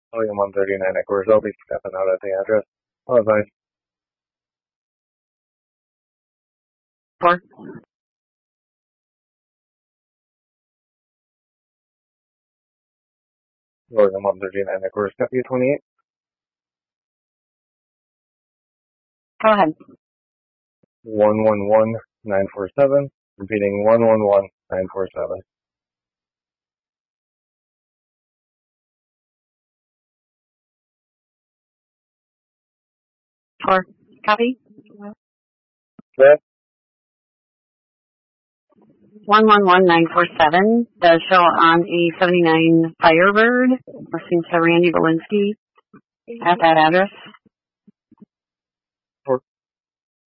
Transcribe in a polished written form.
William 139 Equers. I'll be stepping out at the address. Oh, bye. Four. William 139 Equers. Copy 28. Go ahead. 111947. Repeating 111947. Four. Copy. Yes. 111947 does show on a 79 Firebird, listening to Randy Belinsky at that address.